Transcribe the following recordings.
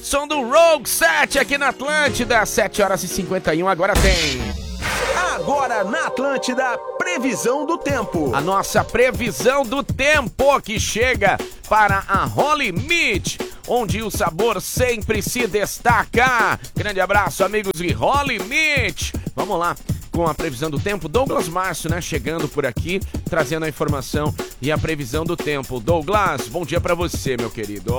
som do Rogue 7 aqui na Atlântida, 7h51, agora tem. Agora na Atlântida, previsão do tempo. A nossa previsão do tempo que chega para a Holy Meat, onde o sabor sempre se destaca. Grande abraço, amigos de Holy Meat. Vamos lá com a previsão do tempo. Douglas Márcio, né, chegando por aqui, trazendo a informação e a previsão do tempo. Douglas, bom dia para você, meu querido.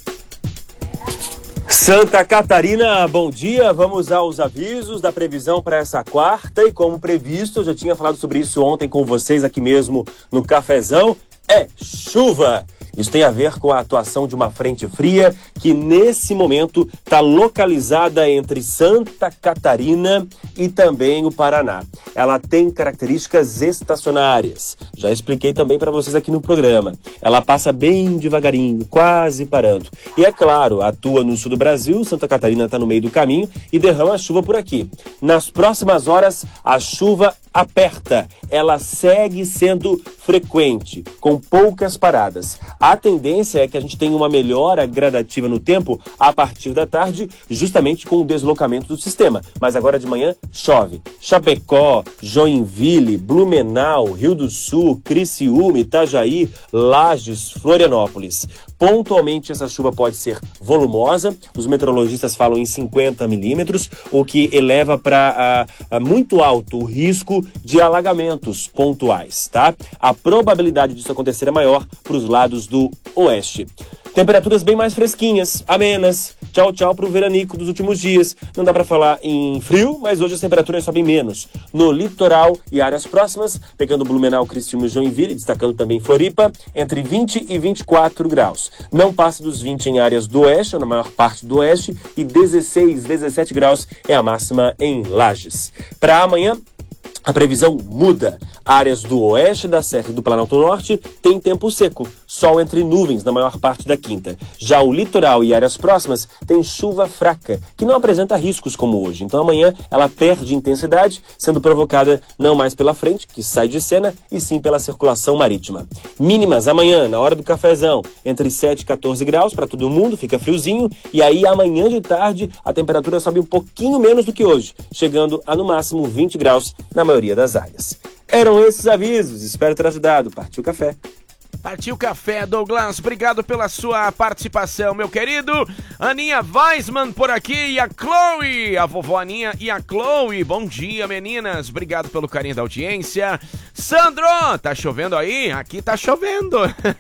Santa Catarina, bom dia. Vamos aos avisos da previsão para essa quarta. E como previsto, eu já tinha falado sobre isso ontem com vocês aqui mesmo no Cafezão, é chuva. Isso tem a ver com a atuação de uma frente fria que nesse momento está localizada entre Santa Catarina e também o Paraná. Ela tem características estacionárias. Já expliquei também para vocês aqui no programa. Ela passa bem devagarinho, quase parando. E é claro, atua no sul do Brasil, Santa Catarina está no meio do caminho e derrama a chuva por aqui. Nas próximas horas, a chuva aperta. Ela segue sendo frequente, com poucas paradas. A tendência é que a gente tenha uma melhora gradativa no tempo a partir da tarde, justamente com o deslocamento do sistema. Mas agora de manhã chove. Chapecó, Joinville, Blumenau, Rio do Sul, Criciúma, Itajaí, Lages, Florianópolis. Pontualmente essa chuva pode ser volumosa, os meteorologistas falam em 50 milímetros, o que eleva para muito alto o risco de alagamentos pontuais, tá? A probabilidade disso acontecer é maior para os lados do oeste. Temperaturas bem mais fresquinhas, amenas. Tchau, tchau pro veranico dos últimos dias. Não dá para falar em frio, mas hoje as temperaturas sobem menos. No litoral e áreas próximas, pegando Blumenau, Criciúma e Joinville, destacando também Floripa, entre 20 e 24 graus. Não passa dos 20 em áreas do oeste, ou na maior parte do oeste, e 16, 17 graus é a máxima em Lages. Para amanhã, a previsão muda. Áreas do oeste da Serra e do Planalto Norte têm tempo seco, sol entre nuvens na maior parte da quinta. Já o litoral e áreas próximas têm chuva fraca, que não apresenta riscos como hoje. Então amanhã ela perde intensidade, sendo provocada não mais pela frente, que sai de cena, e sim pela circulação marítima. Mínimas amanhã, na hora do cafezão, entre 7 e 14 graus para todo mundo, fica friozinho. E aí amanhã de tarde a temperatura sobe um pouquinho menos do que hoje, chegando a no máximo 20 graus na maioria das áreas. Eram esses avisos, espero ter ajudado. Partiu o café. Partiu café, Douglas, obrigado pela sua participação, meu querido. Aninha Weisman por aqui e a Chloe, a vovó Aninha e a Chloe. Bom dia, meninas, obrigado pelo carinho da audiência. Sandro, tá chovendo aí? Aqui tá chovendo.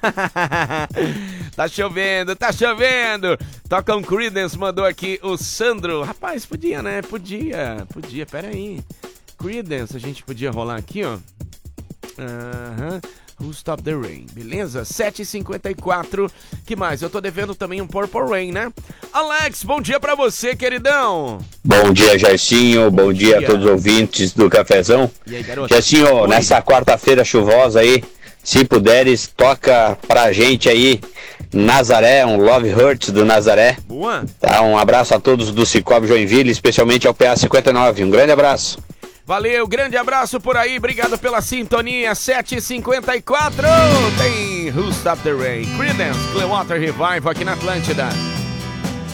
Tá chovendo, tá chovendo. Toca um Creedence, mandou aqui o Sandro. Rapaz, podia, né? Podia, pera aí. Creedence, a gente podia rolar aqui, ó. Who Stop the Rain, beleza? 7h54. Que mais? Eu tô devendo também um Purple Rain, né? Alex, bom dia pra você, queridão. Bom dia, Jairzinho. Bom dia a todos os ouvintes do Cafezão. E aí, garoto? Jairzinho, nessa quarta-feira chuvosa aí, se puderes, toca pra gente aí Nazaré, um Love Hurts do Nazaré. Boa. Tá, um abraço a todos do Cicobi Joinville, especialmente ao PA 59. Um grande abraço. Valeu, grande abraço por aí, obrigado pela sintonia. 7h54, tem Who Stop the Rain, Creedence, Clearwater Revival aqui na Atlântida.